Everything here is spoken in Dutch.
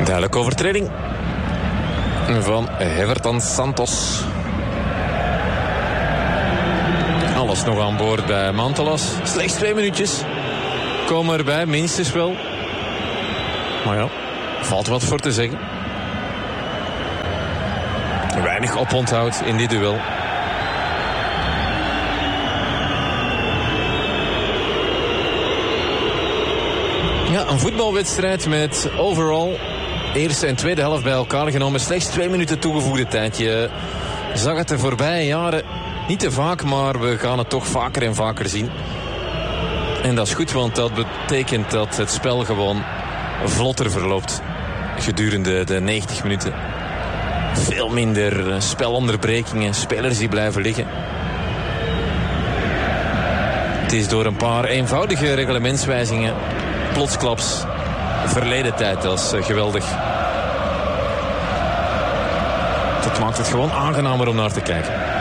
Duidelijke overtreding van Everton Santos. Alles nog aan boord bij Mantalas. Slechts 2 minuutjes. Komen erbij, minstens wel. Maar ja, valt wat voor te zeggen. Weinig oponthoud in dit duel. Ja, een voetbalwedstrijd met overal eerste en tweede helft bij elkaar genomen. Slechts 2 minuten toegevoegde tijd. Je zag het de voorbije jaren niet te vaak, maar we gaan het toch vaker en vaker zien. En dat is goed, want dat betekent dat het spel gewoon vlotter verloopt gedurende de 90 minuten. Veel minder spelonderbrekingen, spelers die blijven liggen. Het is door een paar eenvoudige reglementswijzigingen plotsklaps verleden tijd. Dat is geweldig. Dat maakt het gewoon aangenamer om naar te kijken.